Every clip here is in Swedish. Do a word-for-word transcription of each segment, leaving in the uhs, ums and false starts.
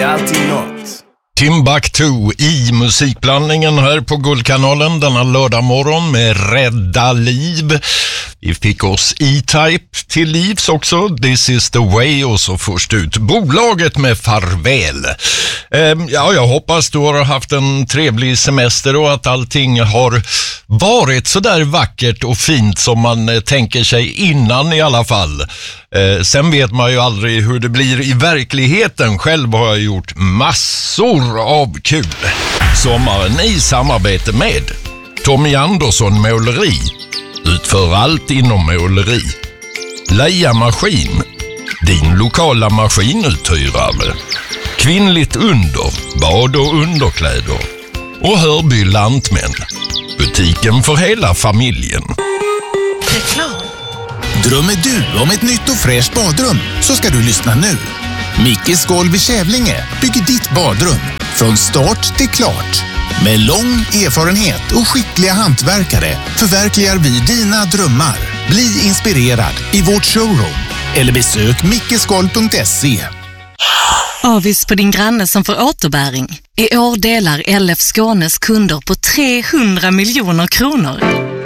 är alltid något. Timbuktu i musikblandningen här på Guldkanalen denna lördag morgon med Rädda liv. Vi fick oss E-Type till livs också, This is the way, och så först ut bolaget med Farväl. Eh, ja, jag hoppas du har haft en trevlig semester och att allting har varit så där vackert och fint som man eh, tänker sig innan i alla fall. Eh, sen vet man ju aldrig hur det blir i verkligheten. Själv har jag gjort massor av kul. Sommaren i samarbete med Tommy Andersson Måleri. Utför allt inom måleri. Leia Maskin. Din lokala maskinuthyrare. Kvinnligt under. Bad och underkläder. Och Hörby Lantmän. Butiken för hela familjen. Reklam. Drömmer du om ett nytt och fräscht badrum så ska du lyssna nu. Mickes Golv i Kävlinge bygger ditt badrum från start till klart. Med lång erfarenhet och skickliga hantverkare förverkligar vi dina drömmar. Bli inspirerad i vårt showroom eller besök mickesgolv punkt se. Avis på din granne som får återbäring. I år delar L F Skånes kunder på trehundra miljoner kronor.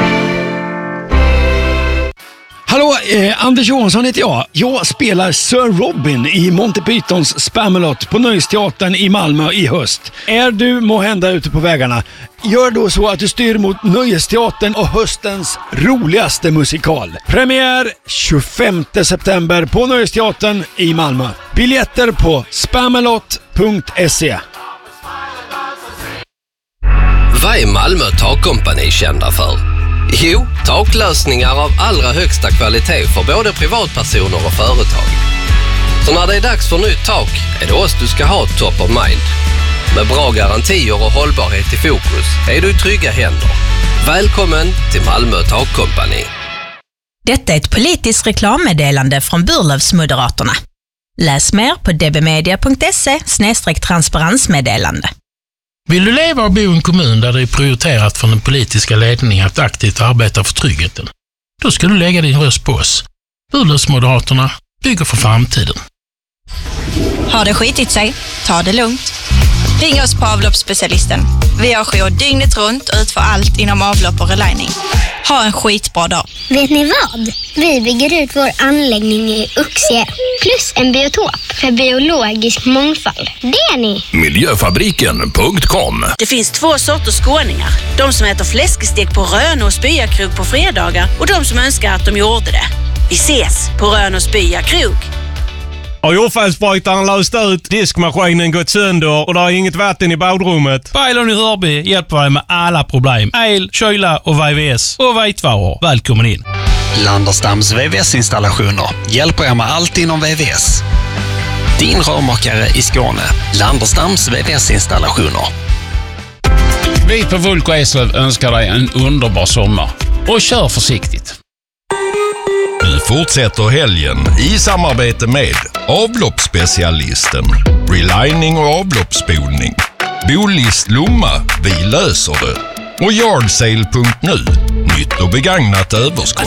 Hallå, eh, Anders Johansson heter jag. Jag spelar Sir Robin i Monty Pythons Spamalot på Nöjesteatern i Malmö i höst. Är du måhända ute på vägarna? Gör då så att du styr mot Nöjesteatern och höstens roligaste musikal. Premiär tjugofemte september på Nöjesteatern i Malmö. Biljetter på spamalot punkt se. Vad är Malmö Takkompani kända för? Jo, taklösningar av allra högsta kvalitet för både privatpersoner och företag. Så när det är dags för nytt tak är det oss du ska ha top of mind. Med bra garantier och hållbarhet i fokus är du i trygga händer. Välkommen till Malmö Takkompani. Detta är ett politiskt reklammeddelande från Burlövsmoderaterna. Läs mer på dbmedia punkt se snedstreck transparensmeddelande. Vill du leva och bo i en kommun där det är prioriterat från den politiska ledningen att aktivt arbeta för tryggheten? Då ska du lägga din röst på oss. Burlövsmoderaterna bygger för framtiden. Har det skitit sig? Ta det lugnt. Ring oss på avloppsspecialisten. Vi har jour dygnet runt och utför allt inom avlopp och relining. Ha en skitbra dag. Vet ni vad? Vi bygger ut vår anläggning i Uxie plus en biotop för biologisk mångfald. Det är ni! Miljöfabriken punkt com. Det finns två sorters skåningar. De som äter fläskestek på Rön och Spyakrog på fredagar och de som önskar att de gjorde det. Vi ses på Rön och Spyakrog. Har jordfallsbrytaren löst ut, diskmaskinen gått sönder och det är inget vatten i badrummet? Bailon i Hörby hjälper dig med alla problem. El, kyla och V V S och vitvaror. Välkommen in. Landerstams V V S-installationer hjälper er med allt inom V V S. Din rörmakare i Skåne. Landerstams V V S-installationer. Vi på Vulko Eslöv önskar dig en underbar sommar. Och kör försiktigt. Nu fortsätter helgen i samarbete med avloppsspecialisten, relining och avloppsspolning, Bolist Lomma, vi löser det, och yardsale punkt nu, nytt och begagnat överskott.